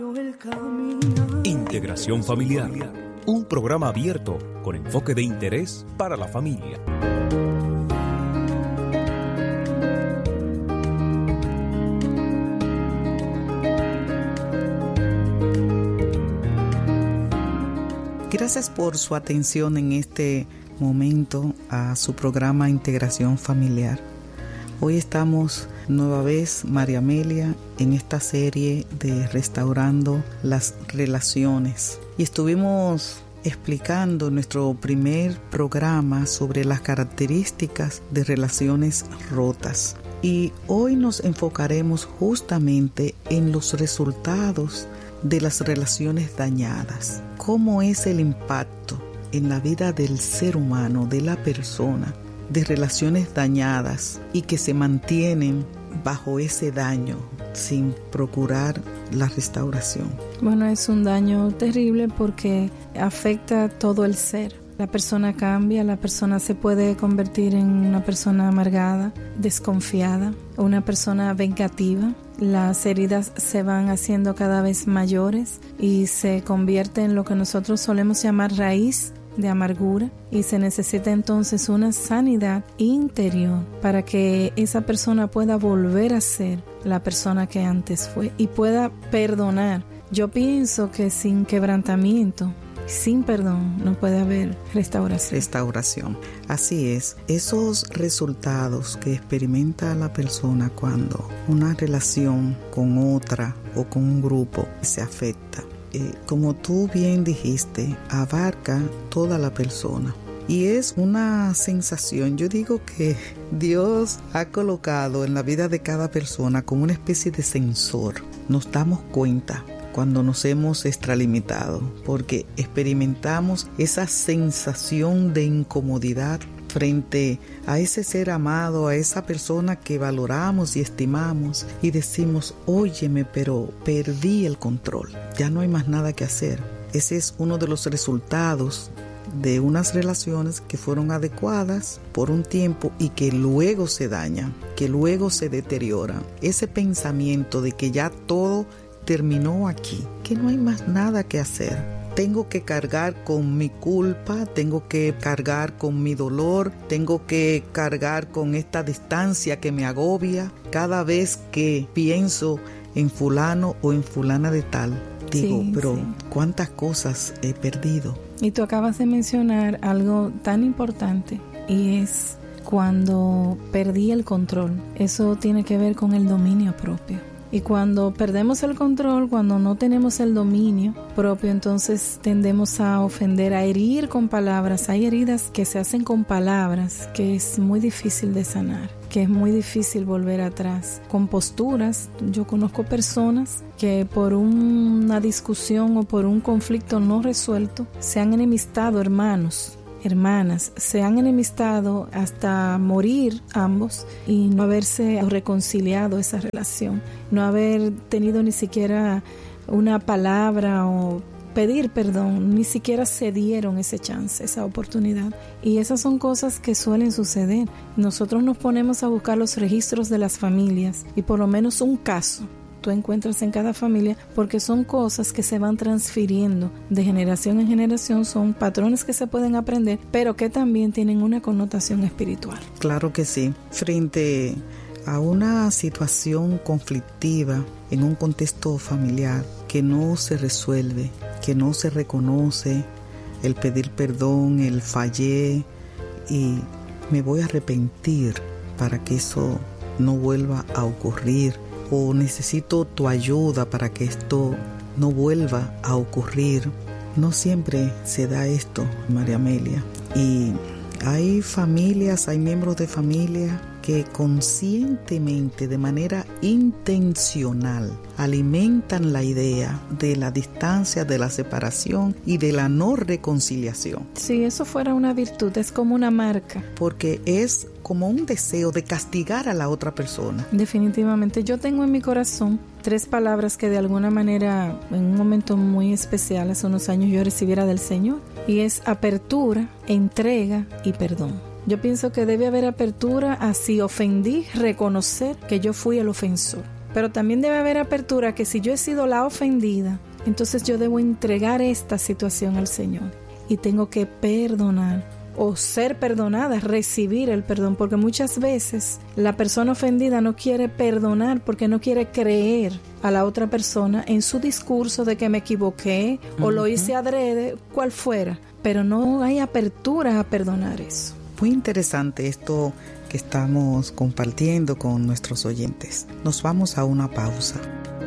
Integración Familiar, un programa abierto con enfoque de interés para la familia. Gracias por su atención en este momento a su programa Integración Familiar. Hoy estamos nueva vez, María Amelia, en esta serie de Restaurando las Relaciones. Y estuvimos explicando en nuestro primer programa sobre las características de relaciones rotas. Y hoy nos enfocaremos justamente en los resultados de las relaciones dañadas. ¿Cómo es el impacto en la vida del ser humano, de la persona, de relaciones dañadas y que se mantienen bajo ese daño sin procurar la restauración? Bueno, es un daño terrible porque afecta a todo el ser. La persona cambia, la persona se puede convertir en una persona amargada, desconfiada, una persona vengativa. Las heridas se van haciendo cada vez mayores y se convierte en lo que nosotros solemos llamar raíz de amargura, y se necesita entonces una sanidad interior para que esa persona pueda volver a ser la persona que antes fue y pueda perdonar. Yo pienso que sin quebrantamiento, sin perdón, no puede haber restauración. Así es. Esos resultados que experimenta la persona cuando una relación con otra o con un grupo se afecta, como tú bien dijiste, abarca toda la persona. Y es una sensación, yo digo que Dios ha colocado en la vida de cada persona como una especie de sensor. Nos damos cuenta cuando nos hemos extralimitado, porque experimentamos esa sensación de incomodidad frente a ese ser amado, a esa persona que valoramos y estimamos, y decimos, óyeme, pero perdí el control, ya no hay más nada que hacer. Ese es uno de los resultados de unas relaciones que fueron adecuadas por un tiempo y que luego se dañan, que luego se deterioran. Ese pensamiento de que ya todo terminó aquí, que no hay más nada que hacer. Tengo que cargar con mi culpa, tengo que cargar con mi dolor, tengo que cargar con esta distancia que me agobia cada vez que pienso en fulano o en fulana de tal. Digo, pero ¿cuántas cosas he perdido? Y tú acabas de mencionar algo tan importante, y es cuando perdí el control. Eso tiene que ver con el dominio propio. Y cuando perdemos el control, cuando no tenemos el dominio propio, entonces tendemos a ofender, a herir con palabras. Hay heridas que se hacen con palabras, que es muy difícil de sanar, que es muy difícil volver atrás. Con posturas, yo conozco personas que por una discusión o por un conflicto no resuelto se han enemistado, hermanas, se han enemistado hasta morir ambos y no haberse reconciliado esa relación, no haber tenido ni siquiera una palabra o pedir perdón, ni siquiera se dieron ese chance, esa oportunidad. Y esas son cosas que suelen suceder. Nosotros nos ponemos a buscar los registros de las familias y por lo menos un caso tú encuentras en cada familia, porque son cosas que se van transfiriendo de generación en generación, son patrones que se pueden aprender, pero que también tienen una connotación espiritual. Claro que sí. Frente a una situación conflictiva en un contexto familiar que no se resuelve, que no se reconoce, el pedir perdón, el fallé y me voy a arrepentir para que eso no vuelva a ocurrir, o necesito tu ayuda para que esto no vuelva a ocurrir. No siempre se da esto, María Amelia. Y hay familias, hay miembros de familia que conscientemente, de manera intencional, alimentan la idea de la distancia, de la separación y de la no reconciliación. Si eso fuera una virtud, es como una marca. Porque es como un deseo de castigar a la otra persona. Definitivamente. Yo tengo en mi corazón 3 palabras que de alguna manera, en un momento muy especial, hace unos años yo recibiera del Señor. Y es apertura, entrega y perdón. Yo pienso que debe haber apertura a si ofendí, reconocer que yo fui el ofensor. pero también debe haber apertura que si yo he sido la ofendida, entonces yo debo entregar esta situación al Señor y tengo que perdonar o ser perdonada, recibir el perdón, porque muchas veces la persona ofendida no quiere perdonar porque no quiere creer a la otra persona en su discurso de que me equivoqué o lo hice adrede, cual fuera, pero no hay apertura a perdonar eso. Muy interesante esto que estamos compartiendo con nuestros oyentes. Nos vamos a una pausa.